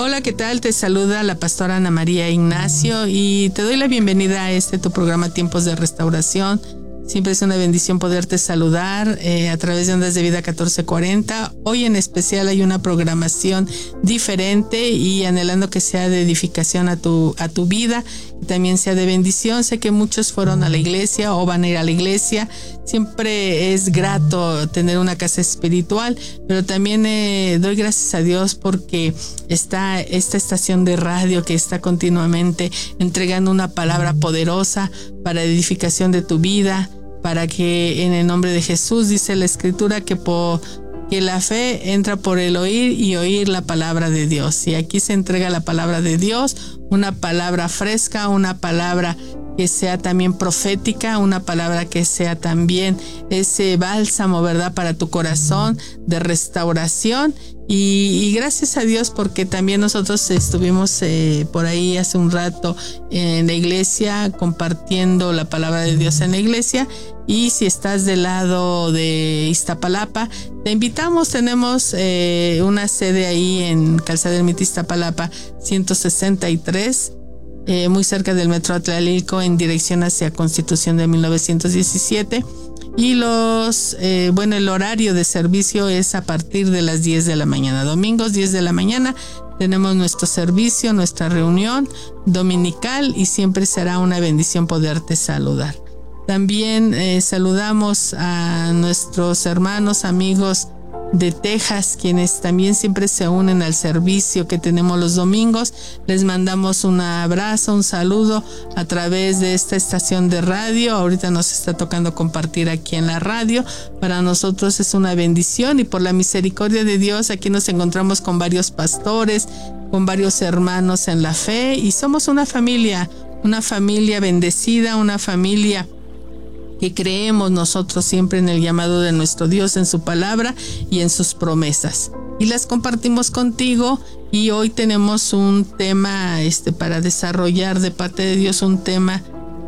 Hola, ¿qué tal? Te saluda la pastora Ana María Ignacio y te doy la bienvenida a tu programa Tiempos de Restauración. Siempre es una bendición poderte saludar a través de Ondas de Vida 1440. Hoy en especial hay una programación diferente y anhelando que sea de edificación a tu vida y también sea de bendición. Sé que muchos fueron a la iglesia o van a ir a la iglesia. Siempre es grato tener una casa espiritual, pero también doy gracias a Dios porque está esta estación de radio que está continuamente entregando una palabra poderosa para edificación de tu vida, para que en el nombre de Jesús, dice la Escritura, que la fe entra por el oír y oír la palabra de Dios. Y aquí se entrega la palabra de Dios, una palabra fresca, una palabra que sea también profética, una palabra que sea también ese bálsamo, ¿verdad?, para tu corazón, de restauración. Y gracias a Dios porque también nosotros estuvimos por ahí hace un rato en la iglesia compartiendo la palabra de Dios en la iglesia. Y si estás del lado de Iztapalapa, te invitamos, tenemos una sede ahí en Calzada Ermita Iztapalapa 163, muy cerca del Metro Atlálilco, en dirección hacia Constitución de 1917. Y el horario de servicio es a partir de las 10 de la mañana. Domingos 10 de la mañana tenemos nuestro servicio, nuestra reunión dominical y siempre será una bendición poderte saludar. También saludamos a nuestros hermanos, amigos de Texas, quienes también siempre se unen al servicio que tenemos los domingos. Les mandamos un abrazo, un saludo a través de esta estación de radio. Ahorita nos está tocando compartir aquí en la radio. Para nosotros es una bendición y por la misericordia de Dios aquí nos encontramos con varios pastores, con varios hermanos en la fe y somos una familia bendecida, una familia que creemos nosotros siempre en el llamado de nuestro Dios, en su palabra y en sus promesas. Y las compartimos contigo y hoy tenemos un tema para desarrollar de parte de Dios, un tema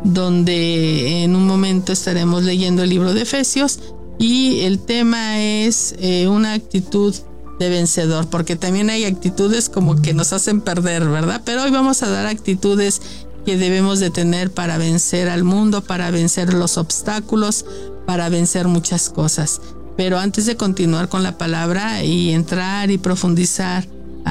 donde en un momento estaremos leyendo el libro de Efesios y el tema es una actitud de vencedor, porque también hay actitudes como que nos hacen perder, ¿verdad? Pero hoy vamos a dar actitudes que debemos de tener para vencer al mundo, para vencer los obstáculos, para vencer muchas cosas. Pero antes de continuar con la palabra y entrar y profundizar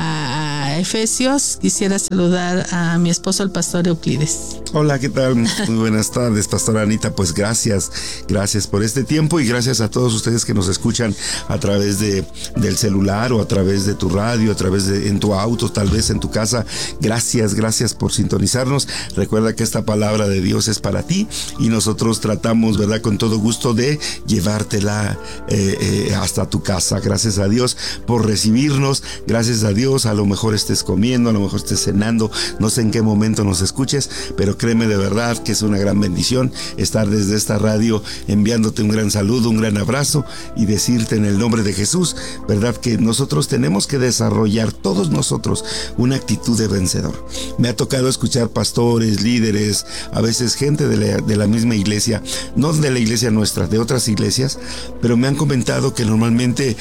a Efesios, quisiera saludar a mi esposo, el pastor Euclides. Hola, ¿qué tal? Muy buenas tardes, pastora Anita. Pues gracias por este tiempo y gracias a todos ustedes que nos escuchan a través del celular o a través de tu radio, a través de en tu auto, tal vez en tu casa. Gracias por sintonizarnos. Recuerda que esta palabra de Dios es para ti y nosotros tratamos, ¿verdad?, con todo gusto de llevártela hasta tu casa. Gracias a Dios por recibirnos. Gracias a Dios, a lo mejor estés comiendo, a lo mejor estés cenando, no sé en qué momento nos escuches, pero créeme de verdad que es una gran bendición estar desde esta radio enviándote un gran saludo, un gran abrazo y decirte en el nombre de Jesús, verdad, que nosotros tenemos que desarrollar, todos nosotros, una actitud de vencedor. Me ha tocado escuchar pastores, líderes, a veces gente de la misma iglesia, no de la iglesia nuestra, de otras iglesias, pero me han comentado que normalmente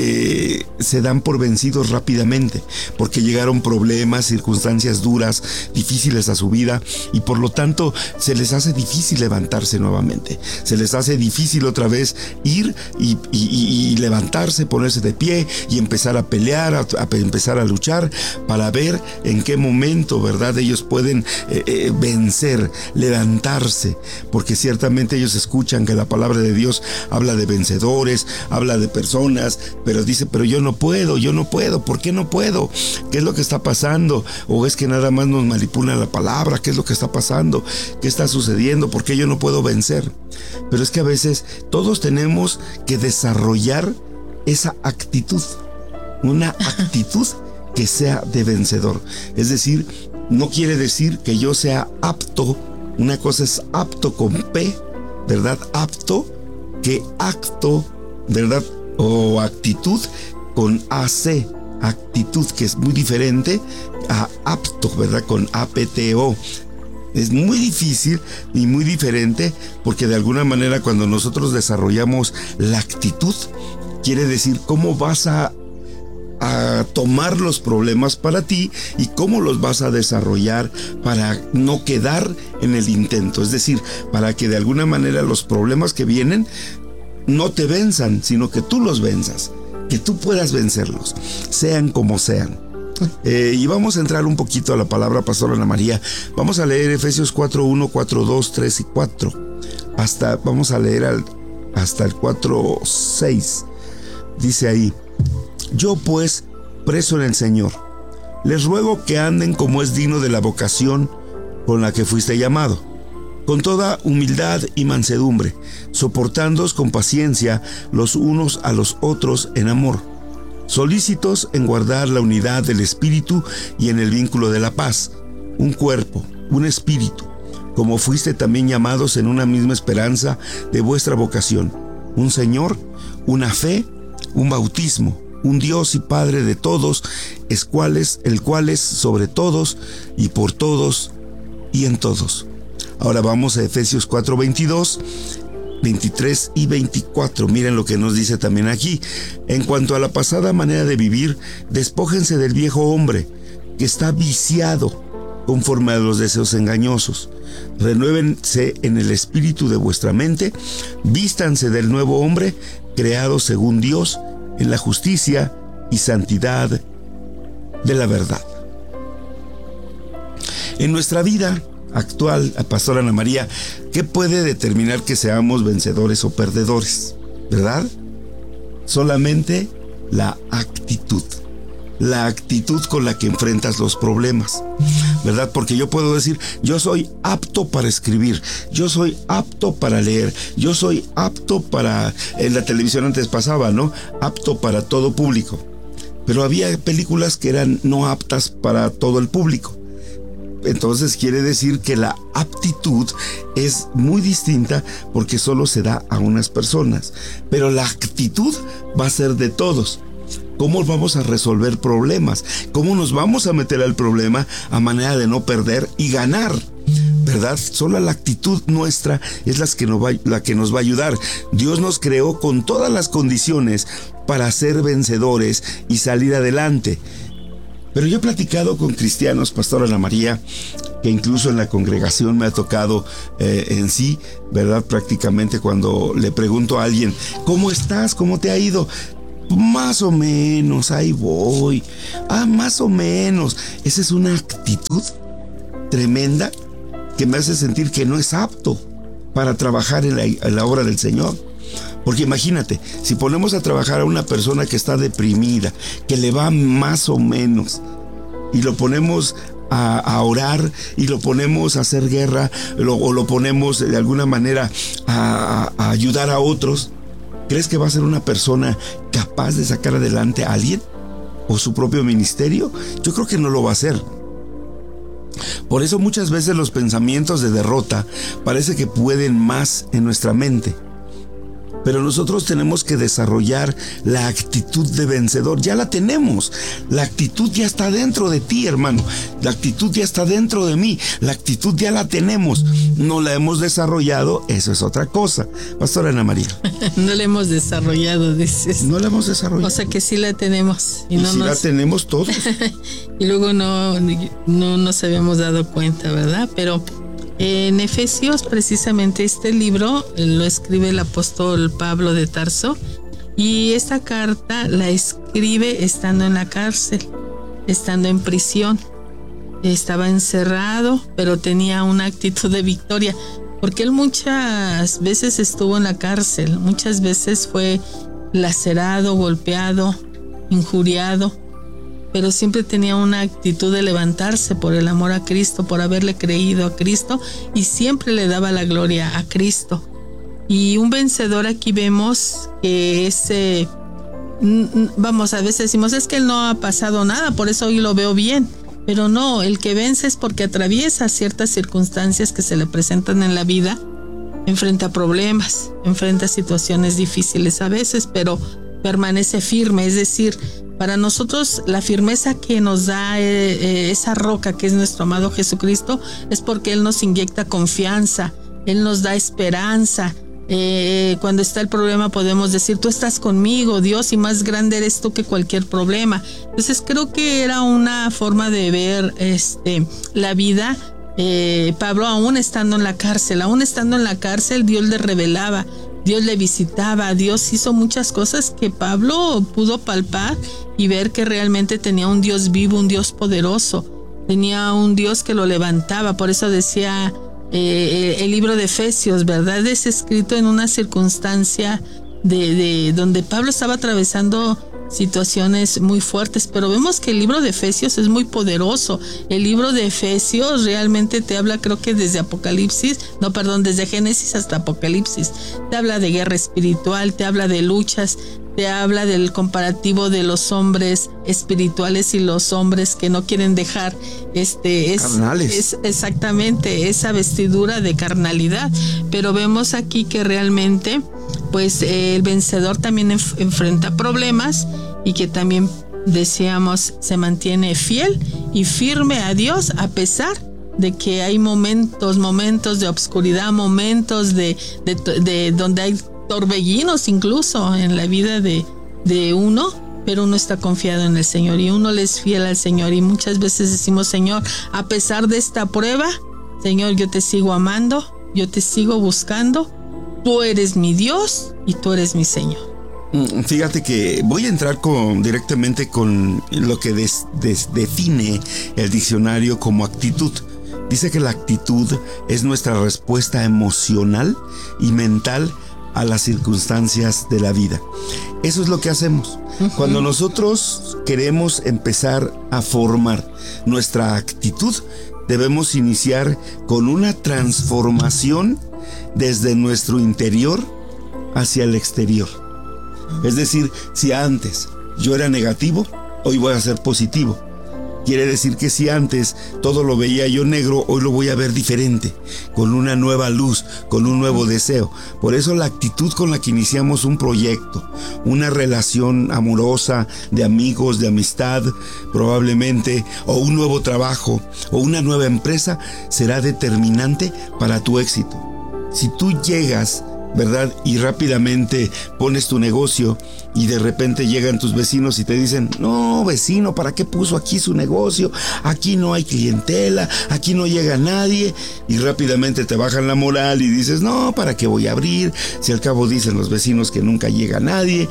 se dan por vencidos rápidamente, porque llegaron problemas, circunstancias duras, difíciles a su vida y por lo tanto se les hace difícil levantarse nuevamente, se les hace difícil otra vez ir y levantarse, ponerse de pie y empezar a pelear, a empezar a luchar para ver en qué momento, ¿verdad?, ellos pueden vencer, levantarse, porque ciertamente ellos escuchan que la palabra de Dios habla de vencedores, habla de personas, pero dice, pero yo no puedo, ¿por qué no puedo? ¿Qué es lo que está pasando? ¿O es que nada más nos manipulan la palabra? ¿Qué es lo que está pasando? ¿Qué está sucediendo? ¿Por qué yo no puedo vencer? Pero es que a veces todos tenemos que desarrollar esa actitud, una actitud que sea de vencedor. Es decir, no quiere decir que yo sea apto. Una cosa es apto con P, ¿verdad? Apto, que acto, ¿verdad? O actitud con AC. Actitud, que es muy diferente a apto, ¿verdad? Con APTO. Es muy difícil y muy diferente porque de alguna manera cuando nosotros desarrollamos la actitud, quiere decir cómo vas a a tomar los problemas para ti y cómo los vas a desarrollar para no quedar en el intento. Es decir, para que de alguna manera los problemas que vienen no te venzan, sino que tú los venzas, que tú puedas vencerlos, sean como sean. Y vamos a entrar un poquito a la palabra, Pastora Ana María. Vamos a leer Efesios 4:1, 4:2, 3 y 4. Vamos a leer hasta el 4:6. Dice ahí: yo pues, preso en el Señor, les ruego que anden como es digno de la vocación con la que fuiste llamado, con toda humildad y mansedumbre, soportándoos con paciencia los unos a los otros en amor, solícitos en guardar la unidad del Espíritu y en el vínculo de la paz, un cuerpo, un espíritu, como fuiste también llamados en una misma esperanza de vuestra vocación, un Señor, una fe, un bautismo, un Dios y Padre de todos, el cual es sobre todos y por todos y en todos. Ahora vamos a Efesios 4:22, 23 y 24. Miren lo que nos dice también aquí. En cuanto a la pasada manera de vivir, despójense del viejo hombre, que está viciado conforme a los deseos engañosos. Renuévense en el espíritu de vuestra mente, vístanse del nuevo hombre, creado según Dios, en la justicia y santidad de la verdad. En nuestra vida actual, Pastora Ana María, ¿qué puede determinar que seamos vencedores o perdedores? ¿Verdad? Solamente la actitud con la que enfrentas los problemas, ¿verdad? Porque yo puedo decir, yo soy apto para escribir, yo soy apto para leer, yo soy apto para, en la televisión antes pasaba, ¿no? Apto para todo público. Pero había películas que eran no aptas para todo el público. Entonces quiere decir que la aptitud es muy distinta porque solo se da a unas personas. Pero la actitud va a ser de todos. ¿Cómo vamos a resolver problemas? ¿Cómo nos vamos a meter al problema a manera de no perder y ganar? ¿Verdad? Solo la actitud nuestra es la que nos va a ayudar. Dios nos creó con todas las condiciones para ser vencedores y salir adelante. Pero yo he platicado con cristianos, Pastora Ana María, que incluso en la congregación me ha tocado en sí, ¿verdad? Prácticamente cuando le pregunto a alguien, ¿cómo estás? ¿Cómo te ha ido? Más o menos, ahí voy. Más o menos. Esa es una actitud tremenda que me hace sentir que no es apto para trabajar en la obra del Señor. Porque imagínate, si ponemos a trabajar a una persona que está deprimida, que le va más o menos, y lo ponemos a orar, y lo ponemos a hacer guerra, o lo ponemos de alguna manera a ayudar a otros, ¿crees que va a ser una persona capaz de sacar adelante a alguien? ¿O su propio ministerio? Yo creo que no lo va a hacer. Por eso muchas veces los pensamientos de derrota parece que pueden más en nuestra mente. Pero nosotros tenemos que desarrollar la actitud de vencedor. Ya la tenemos. La actitud ya está dentro de ti, hermano. La actitud ya está dentro de mí. La actitud ya la tenemos. No la hemos desarrollado. Eso es otra cosa. Pastora Ana María. No la hemos desarrollado, dices. No la hemos desarrollado. O sea que sí la tenemos. Y no sí la tenemos todos. Y luego no nos habíamos dado cuenta, ¿verdad? Pero en Efesios, precisamente este libro lo escribe el apóstol Pablo de Tarso, y esta carta la escribe estando en la cárcel, estando en prisión. Estaba encerrado, pero tenía una actitud de victoria, porque él muchas veces estuvo en la cárcel, muchas veces fue lacerado, golpeado, injuriado, pero siempre tenía una actitud de levantarse por el amor a Cristo, por haberle creído a Cristo, y siempre le daba la gloria a Cristo. Y un vencedor, aquí vemos que a veces decimos, es que él no ha pasado nada, por eso hoy lo veo bien. Pero no, el que vence es porque atraviesa ciertas circunstancias que se le presentan en la vida, enfrenta problemas, enfrenta situaciones difíciles a veces, pero permanece firme. Es decir, para nosotros la firmeza que nos da esa roca que es nuestro amado Jesucristo es porque Él nos inyecta confianza, Él nos da esperanza, Cuando está el problema podemos decir, tú estás conmigo, Dios, y más grande eres tú que cualquier problema. Entonces creo que era una forma de ver la vida. Pablo, aún estando en la cárcel, Dios le revelaba, Dios le visitaba, Dios hizo muchas cosas que Pablo pudo palpar y ver que realmente tenía un Dios vivo, un Dios poderoso, tenía un Dios que lo levantaba. Por eso decía el libro de Efesios, ¿verdad? Es escrito en una circunstancia de donde Pablo estaba atravesando situaciones muy fuertes, pero vemos que el libro de Efesios es muy poderoso. El libro de Efesios realmente te habla, creo que desde Génesis hasta Apocalipsis. Te habla de guerra espiritual, te habla de luchas, te habla del comparativo de los hombres espirituales y los hombres que no quieren dejar carnales. Exactamente esa vestidura de carnalidad. Pero vemos aquí que realmente pues el vencedor también enfrenta problemas y que también, decíamos, se mantiene fiel y firme a Dios a pesar de que hay momentos de obscuridad, momentos de donde hay torbellinos incluso en la vida de uno, pero uno está confiado en el Señor y uno le es fiel al Señor. Y muchas veces decimos, Señor, a pesar de esta prueba, Señor, yo te sigo amando, yo te sigo buscando, tú eres mi Dios y tú eres mi Señor. Fíjate que voy a entrar directamente con lo que define el diccionario como actitud. Dice que la actitud es nuestra respuesta emocional y mental a las circunstancias de la vida. Eso es lo que hacemos. Cuando nosotros queremos empezar a formar nuestra actitud, debemos iniciar con una transformación desde nuestro interior hacia el exterior. Es decir, si antes yo era negativo, hoy voy a ser positivo. Quiere decir que si antes todo lo veía yo negro, hoy lo voy a ver diferente, con una nueva luz, con un nuevo deseo. Por eso la actitud con la que iniciamos un proyecto, una relación amorosa, de amigos, de amistad, probablemente, o un nuevo trabajo, o una nueva empresa, será determinante para tu éxito. Si tú llegas, ¿verdad?, y rápidamente pones tu negocio y de repente llegan tus vecinos y te dicen, no, vecino, ¿para qué puso aquí su negocio? Aquí no hay clientela, aquí no llega nadie. Y rápidamente te bajan la moral y dices, no, ¿para qué voy a abrir? Si al cabo dicen los vecinos que nunca llega nadie.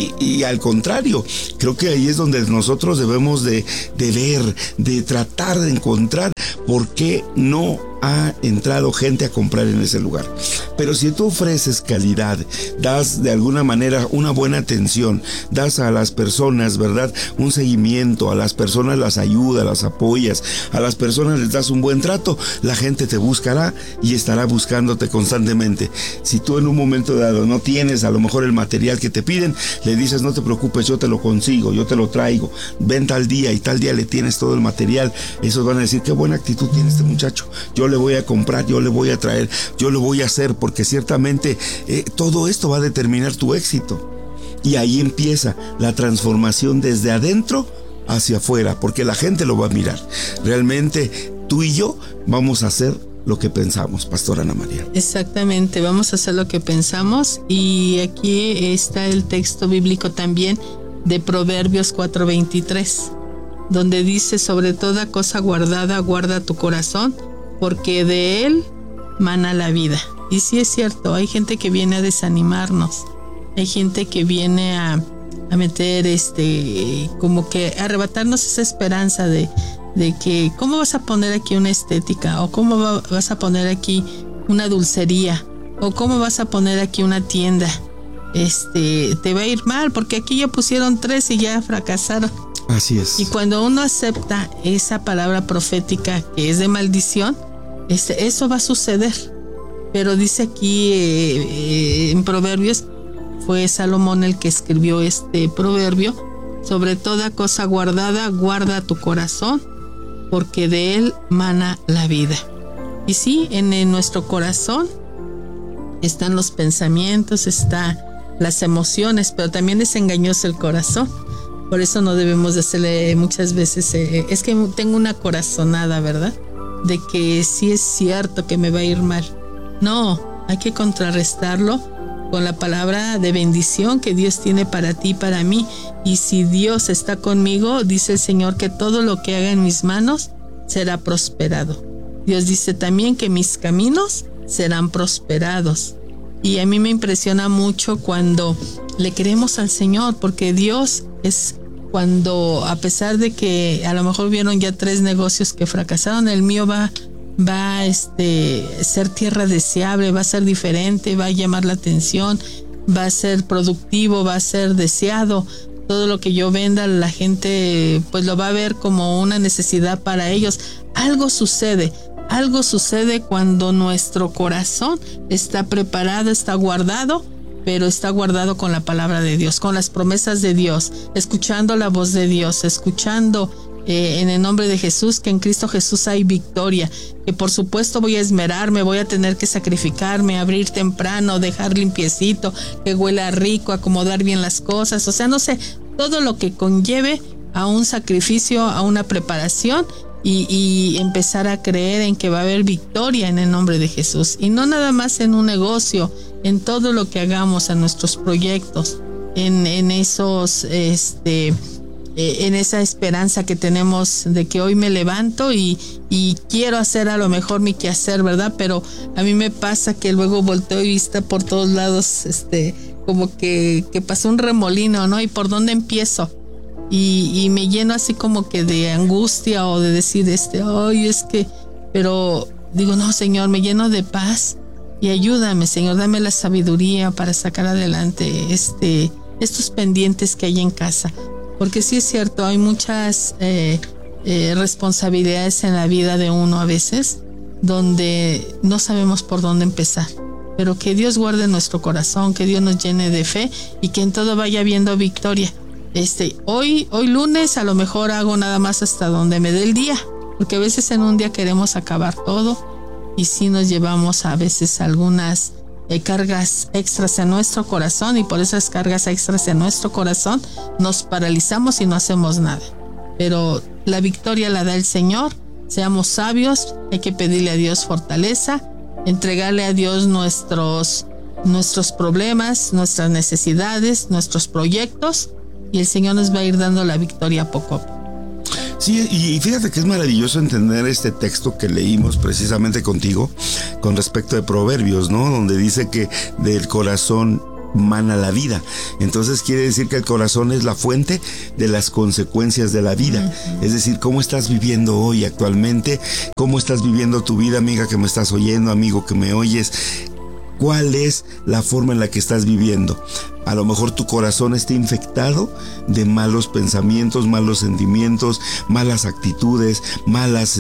Y al contrario, creo que ahí es donde nosotros debemos de ver, de tratar de encontrar por qué no ha entrado gente a comprar en ese lugar. Pero si tú ofreces calidad, das de alguna manera una buena atención, das a las personas, ¿verdad?, un seguimiento, a las personas las ayudas, las apoyas, a las personas les das un buen trato, la gente te buscará y estará buscándote constantemente. Si tú en un momento dado no tienes a lo mejor el material que te piden, le dices, no te preocupes, yo te lo consigo, yo te lo traigo, ven tal día y tal día le tienes todo el material. Esos van a decir, qué buena actitud tiene este muchacho, yo le voy a comprar, yo le voy a traer, yo lo voy a hacer, porque ciertamente todo esto va a determinar tu éxito. Y ahí empieza la transformación desde adentro hacia afuera, porque la gente lo va a mirar. Realmente tú y yo vamos a hacer lo que pensamos, Pastora Ana María. Exactamente, vamos a hacer lo que pensamos. Y aquí está el texto bíblico también de Proverbios 4:23, donde dice, sobre toda cosa guardada, guarda tu corazón, porque de él mana la vida. Y sí es cierto, hay gente que viene a desanimarnos, hay gente que viene a meter como que arrebatarnos esa esperanza de que cómo vas a poner aquí una estética, o cómo vas a poner aquí una dulcería, o cómo vas a poner aquí una tienda. Te va a ir mal porque aquí ya pusieron 3 y ya fracasaron. Así es. Y cuando uno acepta esa palabra profética que es de maldición, eso va a suceder. Pero dice aquí en Proverbios, fue Salomón el que escribió este proverbio, sobre toda cosa guardada, guarda tu corazón, porque de él mana la vida. Y sí, en nuestro corazón están los pensamientos, están las emociones, pero también es engañoso el corazón. Por eso no debemos de hacerle muchas veces, es que tengo una corazonada, ¿verdad?, de que sí es cierto que me va a ir mal. No, hay que contrarrestarlo con la palabra de bendición que Dios tiene para ti y para mí. Y si Dios está conmigo, dice el Señor que todo lo que haga en mis manos será prosperado. Dios dice también que mis caminos serán prosperados. Y a mí me impresiona mucho cuando le creemos al Señor, porque Dios es cuando, a pesar de que a lo mejor vieron ya 3 negocios que fracasaron, el mío va a ser tierra deseable, va a ser diferente, va a llamar la atención, va a ser productivo, va a ser deseado. Todo lo que yo venda, la gente pues lo va a ver como una necesidad para ellos. Algo sucede cuando nuestro corazón está preparado, está guardado, pero está guardado con la palabra de Dios, con las promesas de Dios, escuchando la voz de Dios, escuchando en el nombre de Jesús, que en Cristo Jesús hay victoria, que por supuesto voy a esmerarme, voy a tener que sacrificarme, abrir temprano, dejar limpiecito, que huela rico, acomodar bien las cosas, o sea, no sé, todo lo que conlleve a un sacrificio, a una preparación y empezar a creer en que va a haber victoria en el nombre de Jesús. Y no nada más en un negocio, en todo lo que hagamos, en nuestros proyectos, en esa esperanza que tenemos de que hoy me levanto y quiero hacer a lo mejor mi quehacer, ¿verdad? Pero a mí me pasa que luego volteo y está por todos lados, como que pasó un remolino, ¿no? ¿Y por dónde empiezo? Y me lleno así como que de angustia o de decir, pero digo, no, Señor, me lleno de paz y ayúdame, Señor, dame la sabiduría para sacar adelante estos pendientes que hay en casa. Porque sí es cierto, hay muchas responsabilidades en la vida de uno a veces, donde no sabemos por dónde empezar. Pero que Dios guarde nuestro corazón, que Dios nos llene de fe y que en todo vaya habiendo victoria. Hoy lunes a lo mejor hago nada más hasta donde me dé el día, porque a veces en un día queremos acabar todo y sí nos llevamos a veces algunas cargas extras en nuestro corazón, y por esas cargas extras en nuestro corazón nos paralizamos y no hacemos nada. Pero la victoria la da el Señor. Seamos sabios, hay que pedirle a Dios fortaleza, entregarle a Dios nuestros problemas, nuestras necesidades, nuestros proyectos, y el Señor nos va a ir dando la victoria poco a poco. Sí, y fíjate que es maravilloso entender este texto que leímos precisamente contigo con respecto de Proverbios, ¿no? Donde dice que del corazón mana la vida. Entonces quiere decir que el corazón es la fuente de las consecuencias de la vida. Es decir, ¿cómo estás viviendo hoy actualmente? ¿Cómo estás viviendo tu vida, amiga que me estás oyendo, amigo que me oyes? ¿Cuál es la forma en la que estás viviendo? A lo mejor tu corazón está infectado de malos pensamientos, malos sentimientos, malas actitudes, malas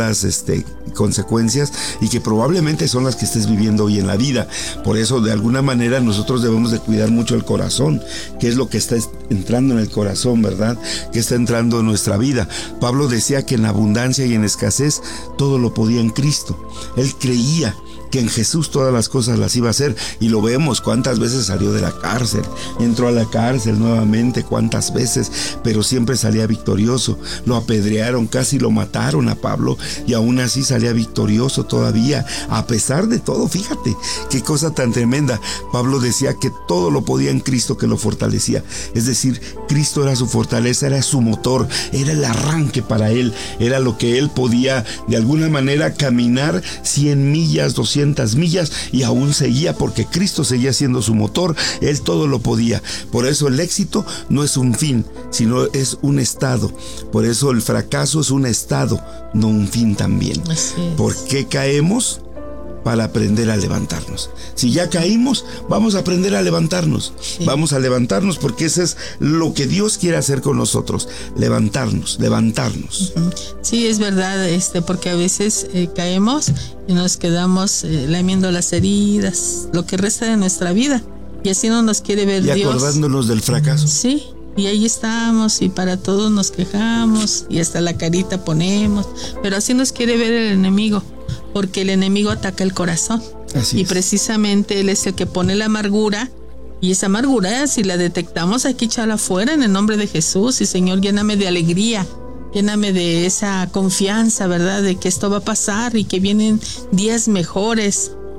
consecuencias, y que probablemente son las que estés viviendo hoy en la vida. Por eso, de alguna manera, nosotros debemos de cuidar mucho el corazón. ¿Qué es lo que está entrando en el corazón, verdad? ¿Qué está entrando en nuestra vida? Pablo decía que en abundancia y en escasez todo lo podía en Cristo. Él creía que en Jesús todas las cosas las iba a hacer, y lo vemos cuántas veces salió de la cárcel, entró a la cárcel nuevamente, cuántas veces, pero siempre salía victorioso. Lo apedrearon, casi lo mataron a Pablo, y aún así salía victorioso todavía, a pesar de todo. Fíjate qué cosa tan tremenda. Pablo decía que todo lo podía en Cristo que lo fortalecía, es decir, Cristo era su fortaleza, era su motor, era el arranque para él, era lo que él podía de alguna manera caminar 100 millas, 200 millas, y aún seguía, porque Cristo seguía siendo su motor. Él todo lo podía. Por eso el éxito no es un fin, sino es un estado. Por eso el fracaso es un estado, no un fin también. ¿Por qué caemos? Para aprender a levantarnos. Si ya caímos, vamos a aprender a levantarnos. Sí. Vamos a levantarnos, porque eso es lo que Dios quiere hacer con nosotros. Levantarnos. Sí, es verdad, porque a veces caemos y nos quedamos lamiendo las heridas, lo que resta de nuestra vida. Y así no nos quiere ver Dios. Y acordándonos del fracaso. Sí. Y ahí estamos, y para todos nos quejamos, y hasta la carita ponemos. Pero así nos quiere ver el enemigo, porque el enemigo ataca el corazón. Así es. Precisamente él es el que pone la amargura, y esa amargura, si la detectamos, hay que echarla fuera en el nombre de Jesús. Y Señor, lléname de alegría, lléname de esa confianza, ¿verdad? De que esto va a pasar y que vienen días mejores.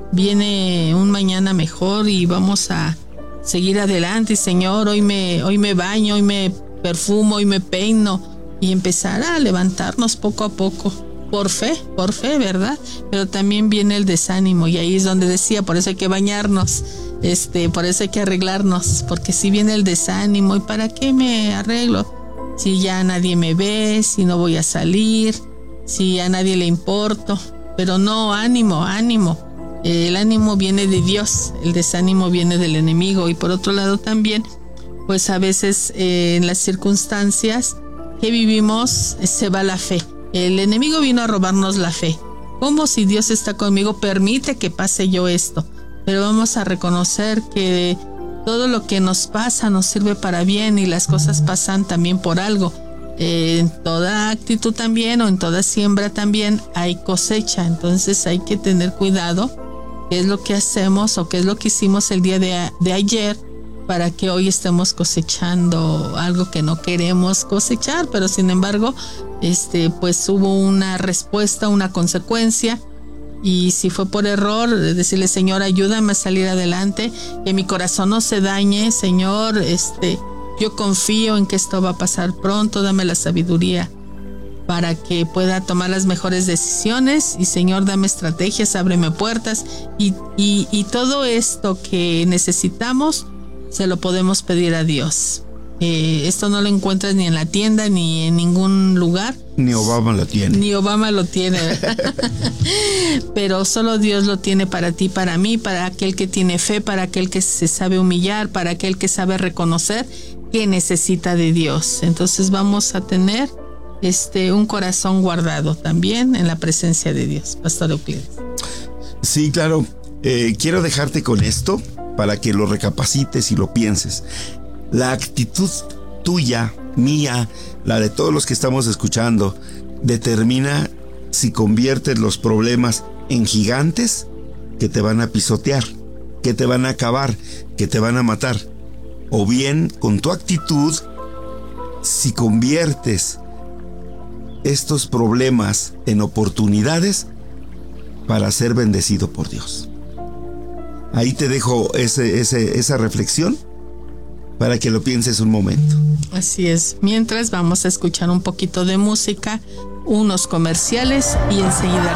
viene un mañana mejor y vamos a seguir adelante. Señor, hoy me baño, hoy me perfumo, hoy me peino, y empezar a levantarnos poco a poco. Por fe, ¿verdad? Pero también viene el desánimo, y ahí es donde decía, por eso hay que bañarnos, por eso hay que arreglarnos, porque si viene el desánimo, ¿y para qué me arreglo? Si ya nadie me ve, si no voy a salir, si a nadie le importo. Pero no, ánimo. El ánimo viene de Dios, el desánimo viene del enemigo. Y por otro lado también, pues a veces en las circunstancias que vivimos se va la fe. El enemigo vino a robarnos la fe. ¿Cómo? Si Dios está conmigo, permite que pase yo esto. Pero vamos a reconocer que todo lo que nos pasa nos sirve para bien, y las cosas pasan también por algo. En toda actitud también, o en toda siembra también, hay cosecha. Entonces hay que tener cuidado qué es lo que hacemos o qué es lo que hicimos el día de ayer, para que hoy estemos cosechando algo que no queremos cosechar, pero sin embargo, pues hubo una respuesta, una consecuencia. Y si fue por error, decirle: Señor, ayúdame a salir adelante, que mi corazón no se dañe, Señor, yo confío en que esto va a pasar pronto, dame la sabiduría para que pueda tomar las mejores decisiones, y Señor, dame estrategias, ábreme puertas, y todo esto que necesitamos se lo podemos pedir a Dios. Esto no lo encuentras ni en la tienda ni en ningún lugar. Ni Obama lo tiene. Pero solo Dios lo tiene para ti, para mí, para aquel que tiene fe, para aquel que se sabe humillar, para aquel que sabe reconocer que necesita de Dios. Entonces vamos a tener un corazón guardado también en la presencia de Dios. Pastor Euclides. Sí, claro. Quiero dejarte con esto para que lo recapacites y lo pienses. La actitud tuya, mía, la de todos los que estamos escuchando, determina si conviertes los problemas en gigantes que te van a pisotear, que te van a acabar, que te van a matar. O bien, con tu actitud, si conviertes estos problemas en oportunidades para ser bendecido por Dios. Ahí te dejo esa reflexión para que lo pienses un momento. Así es. Mientras, vamos a escuchar un poquito de música, unos comerciales, y enseguida